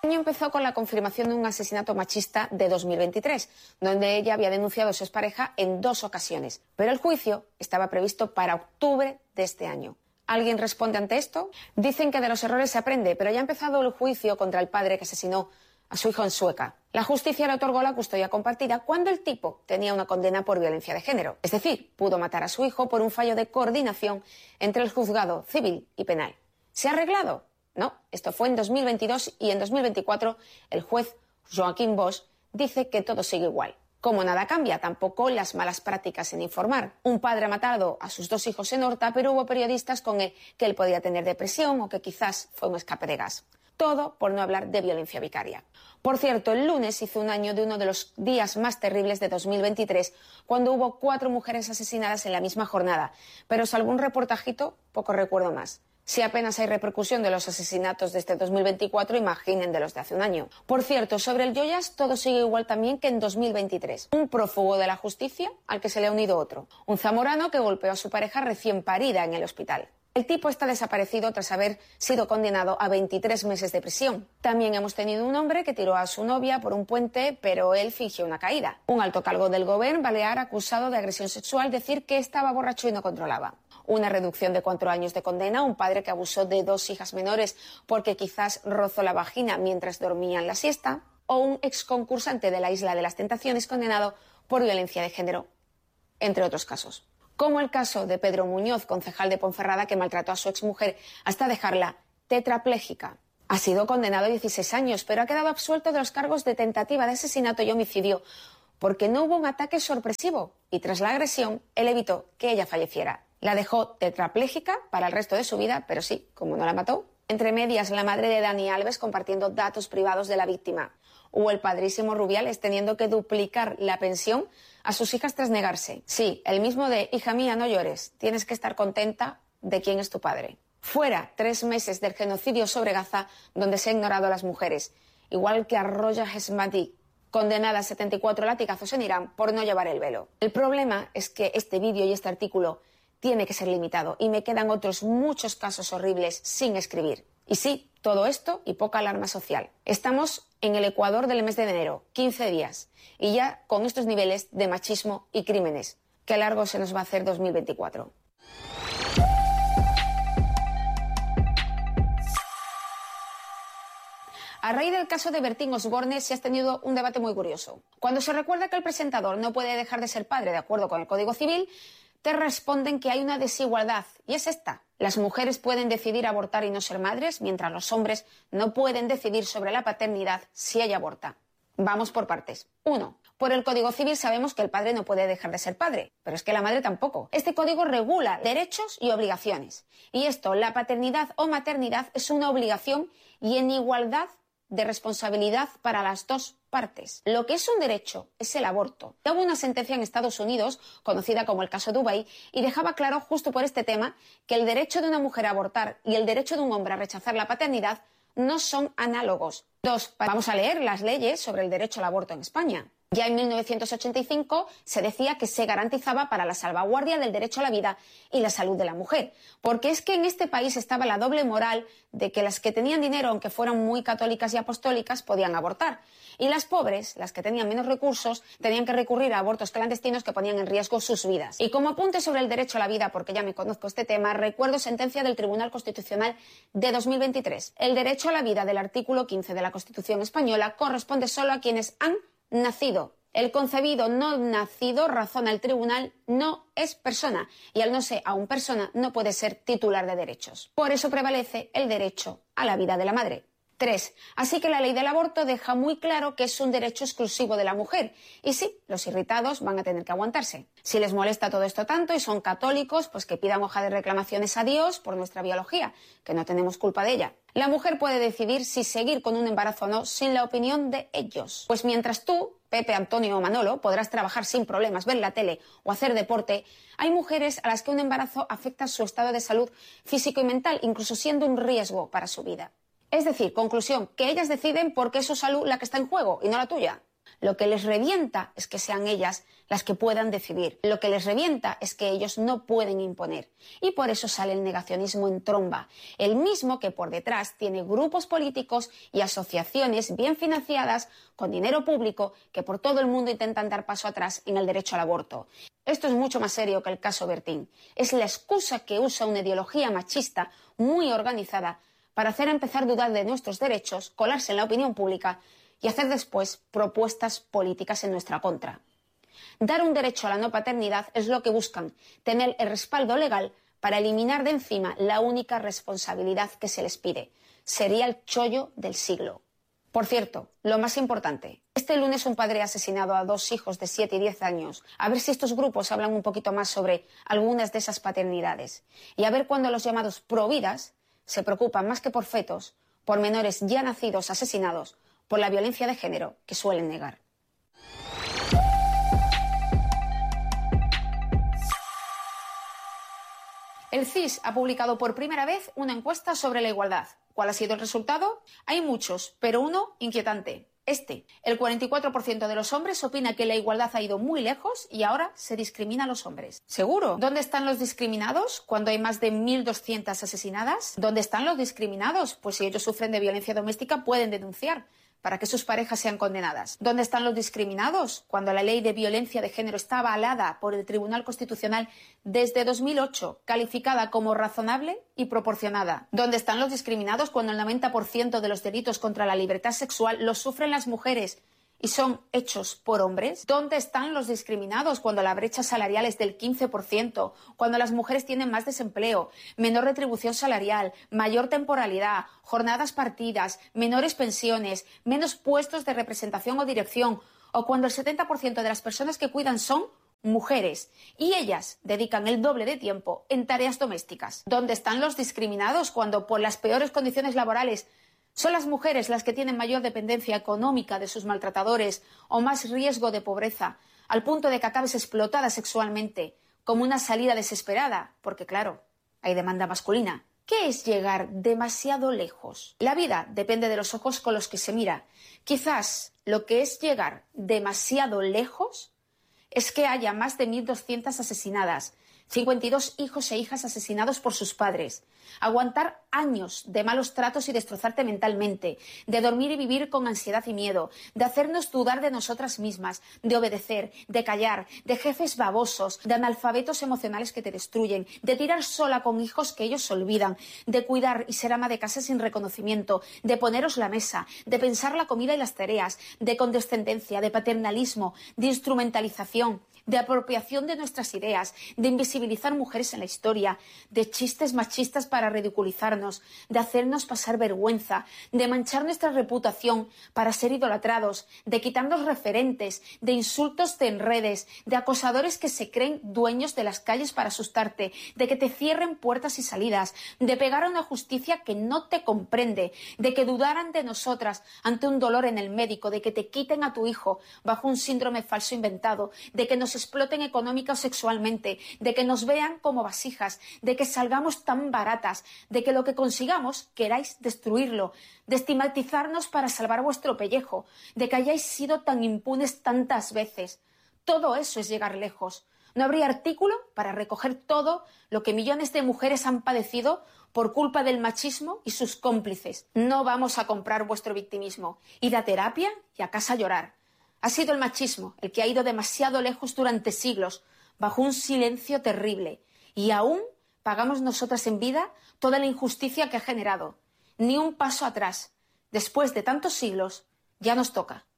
El año empezó con la confirmación de un asesinato machista de 2023, donde ella había denunciado a su expareja en 2 ocasiones. Pero el juicio estaba previsto para octubre de este año. ¿Alguien responde ante esto? Dicen que de los errores se aprende, pero ya ha empezado el juicio contra el padre que asesinó a su hijo en Sueca. La justicia le otorgó la custodia compartida cuando el tipo tenía una condena por violencia de género. Es decir, pudo matar a su hijo por un fallo de coordinación entre el juzgado civil y penal. ¿Se ha arreglado? No, esto fue en 2022 y en 2024 el juez Joaquín Bosch dice que todo sigue igual. Como nada cambia, tampoco las malas prácticas en informar. Un padre ha matado a sus 2 hijos en Horta, pero hubo periodistas con que él podía tener depresión o que quizás fue un escape de gas. Todo por no hablar de violencia vicaria. Por cierto, el lunes hizo un año de uno de los días más terribles de 2023, cuando hubo 4 mujeres asesinadas en la misma jornada. Pero salvo un reportajito, poco recuerdo más. Si apenas hay repercusión de los asesinatos de este 2024, imaginen de los de hace un año. Por cierto, sobre el Joyas todo sigue igual también que en 2023. Un prófugo de la justicia al que se le ha unido otro. Un zamorano que golpeó a su pareja recién parida en el hospital. El tipo está desaparecido tras haber sido condenado a 23 meses de prisión. También hemos tenido un hombre que tiró a su novia por un puente, pero él fingió una caída. Un alto cargo del gobierno balear acusado de agresión sexual, decir que estaba borracho y no controlaba. Una reducción de 4 años de condena, un padre que abusó de 2 hijas menores porque quizás rozó la vagina mientras dormían la siesta, o un exconcursante de la Isla de las Tentaciones condenado por violencia de género, entre otros casos. Como el caso de Pedro Muñoz, concejal de Ponferrada, que maltrató a su exmujer hasta dejarla tetrapléjica. Ha sido condenado a 16 años, pero ha quedado absuelto de los cargos de tentativa de asesinato y homicidio porque no hubo un ataque sorpresivo y tras la agresión él evitó que ella falleciera. La dejó tetrapléjica para el resto de su vida, pero sí, como no la mató. Entre medias, la madre de Dani Alves compartiendo datos privados de la víctima. O el padrísimo Rubiales teniendo que duplicar la pensión a sus hijas tras negarse. Sí, el mismo de hija mía, no llores, tienes que estar contenta de quién es tu padre. Fuera 3 meses del genocidio sobre Gaza, donde se ha ignorado a las mujeres. Igual que a Roya Hesmati, condenada a 74 latigazos en Irán por no llevar el velo. El problema es que este vídeo y este artículo tiene que ser limitado y me quedan otros muchos casos horribles sin escribir. Y sí, todo esto y poca alarma social. Estamos en el Ecuador del mes de enero, 15 días, y ya con estos niveles de machismo y crímenes. Qué largo se nos va a hacer 2024. A raíz del caso de Bertín Osborne se ha tenido un debate muy curioso. Cuando se recuerda que el presentador no puede dejar de ser padre de acuerdo con el Código Civil, te responden que hay una desigualdad, y es esta. Las mujeres pueden decidir abortar y no ser madres, mientras los hombres no pueden decidir sobre la paternidad si ella aborta. Vamos por partes. 1. Por el Código Civil sabemos que el padre no puede dejar de ser padre, pero es que la madre tampoco. Este código regula derechos y obligaciones. Y esto, la paternidad o maternidad, es una obligación y en igualdad de responsabilidad para las 2 partes. Lo que es un derecho es el aborto. Hubo una sentencia en Estados Unidos, conocida como el caso Dubái, y dejaba claro justo por este tema que el derecho de una mujer a abortar y el derecho de un hombre a rechazar la paternidad no son análogos. 2. Vamos a leer las leyes sobre el derecho al aborto en España. Ya en 1985 se decía que se garantizaba para la salvaguardia del derecho a la vida y la salud de la mujer. Porque es que en este país estaba la doble moral de que las que tenían dinero, aunque fueran muy católicas y apostólicas, podían abortar. Y las pobres, las que tenían menos recursos, tenían que recurrir a abortos clandestinos que ponían en riesgo sus vidas. Y como apunte sobre el derecho a la vida, porque ya me conozco este tema, recuerdo sentencia del Tribunal Constitucional de 2023. El derecho a la vida del artículo 15 de la Constitución española corresponde solo a quienes han nacido. El concebido no nacido, razona el tribunal, no es persona y al no ser aún persona no puede ser titular de derechos. Por eso prevalece el derecho a la vida de la madre. 3. Así que la ley del aborto deja muy claro que es un derecho exclusivo de la mujer. Y sí, los irritados van a tener que aguantarse. Si les molesta todo esto tanto y son católicos, pues que pidan hoja de reclamaciones a Dios por nuestra biología, que no tenemos culpa de ella. La mujer puede decidir si seguir con un embarazo o no sin la opinión de ellos. Pues mientras tú, Pepe, Antonio o Manolo, podrás trabajar sin problemas, ver la tele o hacer deporte, hay mujeres a las que un embarazo afecta su estado de salud físico y mental, incluso siendo un riesgo para su vida. Es decir, conclusión, que ellas deciden porque es su salud la que está en juego y no la tuya. Lo que les revienta es que sean ellas las que puedan decidir. Lo que les revienta es que ellos no pueden imponer. Y por eso sale el negacionismo en tromba, el mismo que por detrás tiene grupos políticos y asociaciones bien financiadas con dinero público que por todo el mundo intentan dar paso atrás en el derecho al aborto. Esto es mucho más serio que el caso Bertín. Es la excusa que usa una ideología machista muy organizada para hacer empezar a dudar de nuestros derechos, colarse en la opinión pública y hacer después propuestas políticas en nuestra contra. Dar un derecho a la no paternidad es lo que buscan, tener el respaldo legal para eliminar de encima la única responsabilidad que se les pide. Sería el chollo del siglo. Por cierto, lo más importante, este lunes un padre ha asesinado a 2 hijos de 7 y 10 años. A ver si estos grupos hablan un poquito más sobre algunas de esas paternidades. Y a ver cuándo los llamados providas se preocupan más que por fetos, por menores ya nacidos asesinados, por la violencia de género que suelen negar. El CIS ha publicado por primera vez una encuesta sobre la igualdad. ¿Cuál ha sido el resultado? Hay muchos, pero uno inquietante. El 44% de los hombres opina que la igualdad ha ido muy lejos y ahora se discrimina a los hombres. ¿Seguro? ¿Dónde están los discriminados cuando hay más de 1.200 asesinadas? ¿Dónde están los discriminados? Pues si ellos sufren de violencia doméstica pueden denunciar para que sus parejas sean condenadas. ¿Dónde están los discriminados cuando la ley de violencia de género está avalada por el Tribunal Constitucional desde 2008, calificada como razonable y proporcionada? ¿Dónde están los discriminados cuando el 90% de los delitos contra la libertad sexual los sufren las mujeres y son hechos por hombres? ¿Dónde están los discriminados cuando la brecha salarial es del 15%, cuando las mujeres tienen más desempleo, menor retribución salarial, mayor temporalidad, jornadas partidas, menores pensiones, menos puestos de representación o dirección, o cuando el 70% de las personas que cuidan son mujeres y ellas dedican el doble de tiempo en tareas domésticas? ¿Dónde están los discriminados cuando por las peores condiciones laborales son las mujeres las que tienen mayor dependencia económica de sus maltratadores o más riesgo de pobreza, al punto de que acabes explotada sexualmente, como una salida desesperada? Porque claro, hay demanda masculina. ¿Qué es llegar demasiado lejos? La vida depende de los ojos con los que se mira. Quizás lo que es llegar demasiado lejos es que haya más de 1.200 asesinadas, 52 hijos e hijas asesinados por sus padres, aguantar años de malos tratos y destrozarte mentalmente, de dormir y vivir con ansiedad y miedo, de hacernos dudar de nosotras mismas, de obedecer, de callar, de jefes babosos, de analfabetos emocionales que te destruyen, de tirar sola con hijos que ellos olvidan, de cuidar y ser ama de casa sin reconocimiento, de poneros la mesa, de pensar la comida y las tareas, de condescendencia, de paternalismo, de instrumentalización, de apropiación de nuestras ideas, de invisibilizar mujeres en la historia, de chistes machistas para ridiculizarnos, de hacernos pasar vergüenza, de manchar nuestra reputación para ser idolatrados, de quitarnos referentes, de insultos en redes, de acosadores que se creen dueños de las calles para asustarte, de que te cierren puertas y salidas, de pegar a una justicia que no te comprende, de que dudaran de nosotras ante un dolor en el médico, de que te quiten a tu hijo bajo un síndrome falso inventado, de que nos exploten económica o sexualmente, de que nos vean como vasijas, de que salgamos tan baratas, de que lo que consigamos queráis destruirlo, de estigmatizarnos para salvar vuestro pellejo, de que hayáis sido tan impunes tantas veces. Todo eso es llegar lejos. No habría artículo para recoger todo lo que millones de mujeres han padecido por culpa del machismo y sus cómplices. No vamos a comprar vuestro victimismo. Id a terapia y a casa a llorar. Ha sido el machismo el que ha ido demasiado lejos durante siglos, bajo un silencio terrible. Y aún pagamos nosotras en vida toda la injusticia que ha generado. Ni un paso atrás. Después de tantos siglos, ya nos toca.